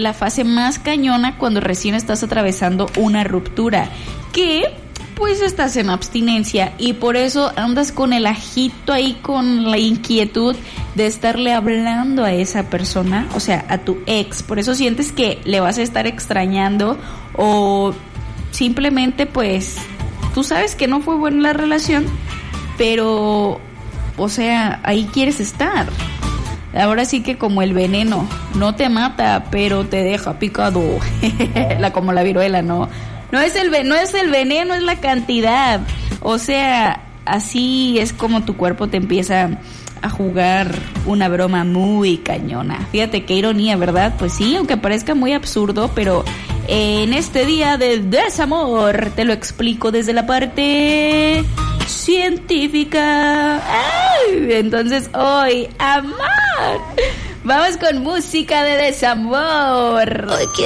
la fase más cañona cuando recién estás atravesando una ruptura, que pues estás en abstinencia y por eso andas con el ajito ahí, con la inquietud de estarle hablando a esa persona, o sea, a tu ex. Por eso sientes que le vas a estar extrañando, o simplemente pues tú sabes que no fue buena la relación, pero o sea, ahí quieres estar. Ahora sí que como el veneno, no te mata, pero te deja picado. Como la viruela, no es el veneno, es la cantidad. O sea, así es como tu cuerpo te empieza a jugar una broma muy cañona. Fíjate qué ironía, ¿verdad? Pues sí, aunque parezca muy absurdo, pero en este día de desamor te lo explico desde la parte científica. ¡Ay! Entonces hoy, amor, vamos con música de desamor.